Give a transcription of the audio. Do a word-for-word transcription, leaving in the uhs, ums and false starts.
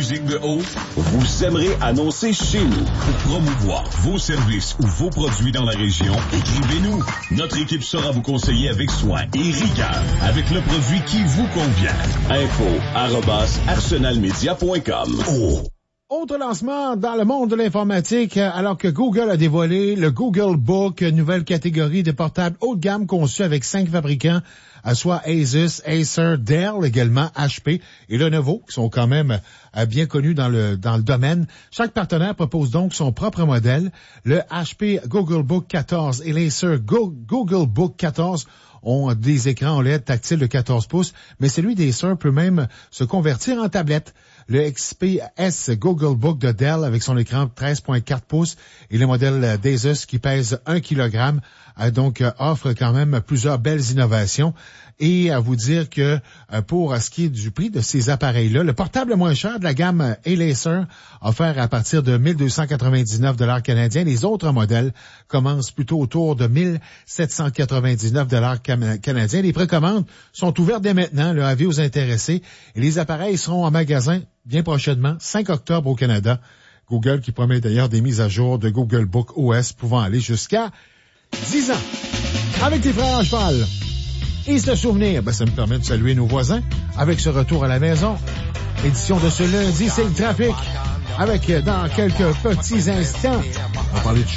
musique de haut? Vous aimerez annoncer chez nous. Pour promouvoir vos services ou vos produits dans la région, écrivez-nous. Notre équipe saura vous conseiller avec soin et rigueur, avec le produit qui vous convient. Info arobase arsenalmedia point com. Oh. Autre lancement dans le monde de l'informatique, alors que Google a dévoilé le Google Book, nouvelle catégorie de portables haut de gamme conçus avec cinq fabricants, soit Asus, Acer, Dell, également H P et Lenovo, qui sont quand même bien connus dans le dans le domaine. Chaque partenaire propose donc son propre modèle. Le H P Google Book quatorze et l'Acer Go- Google Book quatorze ont des écrans O L E D tactiles de quatorze pouces, mais celui d'Acer peut même se convertir en tablette. Le X P S Google Book de Dell avec son écran treize virgule quatre pouces et le modèle d'Asus qui pèse un kilogramme, donc offre quand même plusieurs belles innovations. Et à vous dire que pour ce qui est du prix de ces appareils-là, le portable le moins cher de la gamme A-Lacer, offert à partir de mille deux cent quatre-vingt-dix-neuf dollars canadiens. Les autres modèles commencent plutôt autour de mille sept cent quatre-vingt-dix-neuf dollars canadiens. Les précommandes sont ouvertes dès maintenant, le avis aux intéressés. Et les appareils seront en magasin bien prochainement, cinq octobre au Canada. Google qui promet d'ailleurs des mises à jour de Google Book O S pouvant aller jusqu'à dix ans. Avec tes frères en cheval. Et ce souvenir, ben, ça me permet de saluer nos voisins avec ce retour à la maison. Édition de ce lundi, c'est le trafic. Avec, dans quelques petits instants, on va parler de